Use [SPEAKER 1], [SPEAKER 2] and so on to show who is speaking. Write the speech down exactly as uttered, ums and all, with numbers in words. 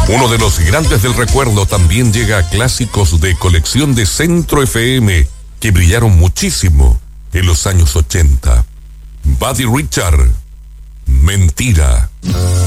[SPEAKER 1] Uno de los gigantes del recuerdo también llega a clásicos de colección de Centro F M que brillaron muchísimo en los años ochenta. Buddy Richard, Mentira.